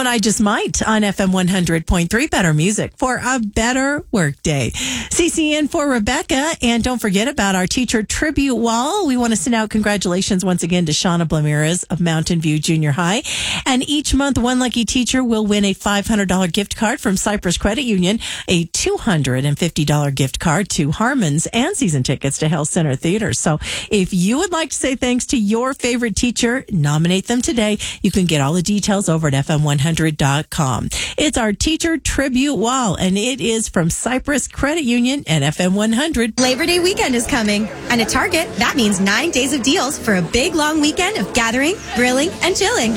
and I Just Might on FM 100.3. Better music for a better workday. CC in for Rebecca. And don't forget about our teacher tribute wall. We want to send out congratulations once again to Shauna Blamiras of Mountain View Junior High. And each month, one lucky teacher will win a $500 gift card from Cypress Credit Union, a $250 gift card to Harmon's, and season tickets to Health Center Theater. So if you would like to say thanks to your favorite teacher, nominate them today. You can get all the details over at FM100.com. It's our teacher tribute wall, and it is from Cypress Credit Union and FM 100. Labor Day weekend is coming, and at Target, that means 9 days of deals for a big, long weekend of gathering, grilling, and chilling.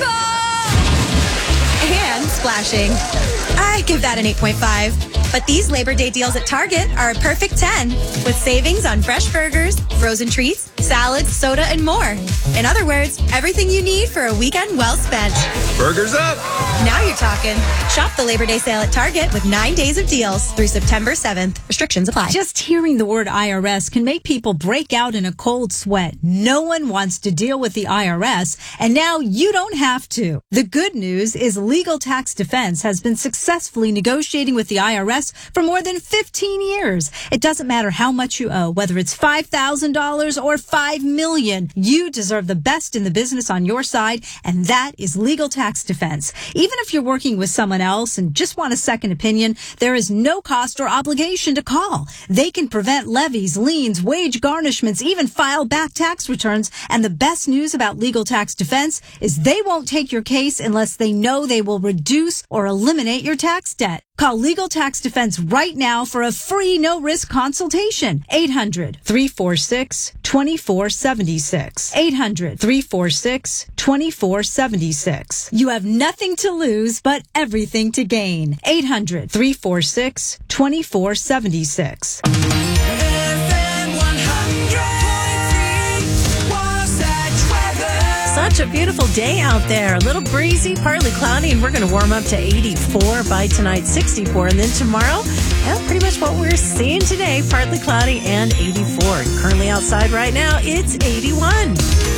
And splashing. I give that an 8.5. But these Labor Day deals at Target are a perfect 10, with savings on fresh burgers, frozen treats, salads, soda, and more. In other words, everything you need for a weekend well spent. Burgers up! Now you're talking. Shop the Labor Day sale at Target with 9 days of deals through September 7th. Restrictions apply. Just hearing the word IRS can make people break out in a cold sweat. No one wants to deal with the IRS, and now you don't have to. The good news is Legal Tax Defense has been successfully negotiating with the IRS for more than 15 years. It doesn't matter how much you owe, whether it's $5,000 or $5 million. You deserve the best in the business on your side, and that is Legal Tax Defense. Even if you're working with someone else and just want a second opinion, there is no cost or obligation to call. They can prevent levies, liens, wage garnishments, even file back tax returns. And the best news about Legal Tax Defense is they won't take your case unless they know they will reduce or eliminate your tax debt. Call Legal Tax Defense right now for a free no-risk consultation. 800-346-2476. 800-346-2476. You have nothing to lose, but everything to gain. 800-346-2476. Such a beautiful day out there. A little breezy, partly cloudy, and we're going to warm up to 84 by tonight, 64. And then tomorrow, pretty much what we're seeing today, partly cloudy and 84. Currently outside right now, it's 81.